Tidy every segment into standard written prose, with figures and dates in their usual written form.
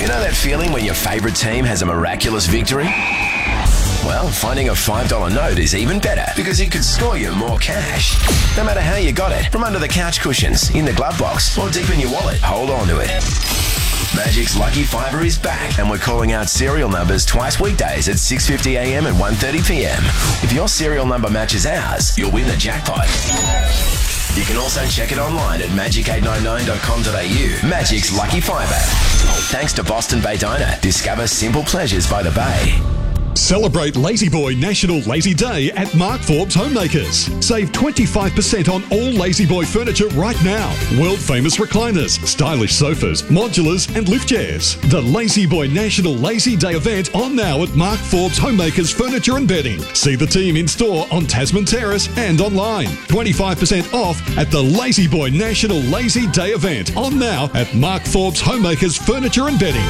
You know that feeling when your favourite team has a miraculous victory? Well, finding a $5 note is even better because it could score you more cash. No matter how you got it, from under the couch cushions, in the glove box, or deep in your wallet, hold on to it. Magic's Lucky Fiver is back, and we're calling out serial numbers twice weekdays at 6:50 a.m. and 1:30 p.m. If your serial number matches ours, you'll win the jackpot. You can also check it online at magic899.com.au. Magic's Lucky Fiver. Thanks to Boston Baydona. Discover simple pleasures by the bay. Celebrate Lazy Boy National Lazy Day at Mark Forbes Homemakers. Save 25% on all Lazy Boy furniture right now. World famous recliners, stylish sofas, modulars and lift chairs. The Lazy Boy National Lazy Day event on now at Mark Forbes Homemakers Furniture and Bedding. See the team in store on Tasman Terrace and online. 25% off at the Lazy Boy National Lazy Day event on now at Mark Forbes Homemakers Furniture and Bedding.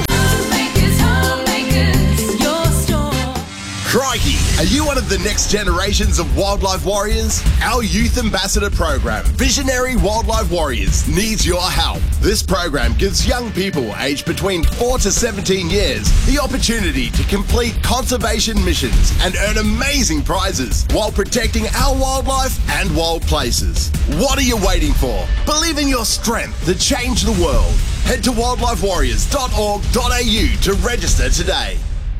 Crikey, are you one of the next generations of wildlife warriors? Our Youth Ambassador program, Visionary Wildlife Warriors, needs your help. This program gives young people aged between 4 to 17 years the opportunity to complete conservation missions and earn amazing prizes while protecting our wildlife and wild places. What are you waiting for? Believe in your strength to change the world. Head to wildlifewarriors.org.au to register today.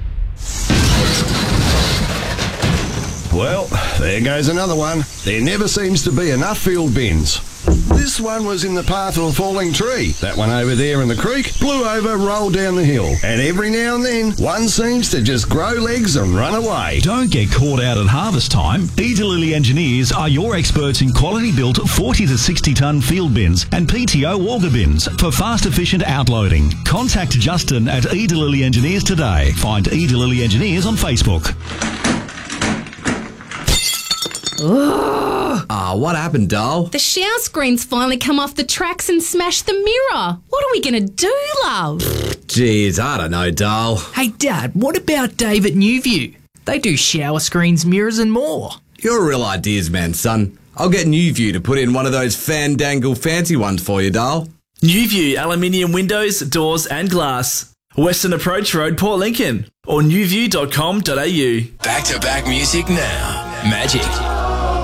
Well, there goes another one. There never seems to be enough field bins. This one was in the path of a falling tree. That one over there in the creek blew over, rolled down the hill. And every now and then, one seems to just grow legs and run away. Don't get caught out at harvest time. Edalili Engineers are your experts in quality-built 40 to 60-tonne field bins and PTO auger bins for fast, efficient outloading. Contact Justin at Edalili Engineers today. Find Edalili Engineers on Facebook. What happened, doll? The shower screen's finally come off the tracks and smashed the mirror. What are we going to do, love? Jeez, I don't know, doll. Hey, Dad, what about Dave at Newview? They do shower screens, mirrors and more. You're a real ideas man, son. I'll get Newview to put in one of those fandangle fancy ones for you, doll. Newview aluminium windows, doors and glass. Western Approach Road, Port Lincoln. Or newview.com.au. Back-to-back music now. Magic.